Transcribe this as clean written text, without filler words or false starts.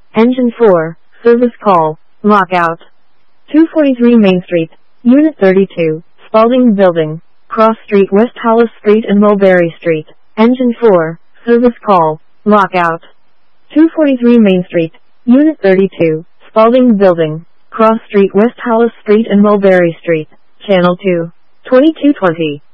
Engine 4, service call, lockout. 243 Main Street, Unit 32, Spalding Building, Cross Street, West Hollis Street and Mulberry Street. Engine 4, service call, lockout. 243 Main Street, Unit 32, Spalding Building, Cross Street, West Hollis Street and Mulberry Street. Channel 2, 2220.